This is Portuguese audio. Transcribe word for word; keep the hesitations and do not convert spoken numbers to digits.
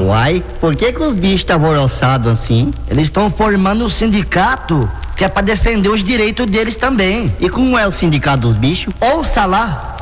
Uai, por que que os bichos estão alvoroçados assim? Eles estão formando um sindicato que é pra defender os direitos deles também. E como é o sindicato dos bichos? Ouça lá.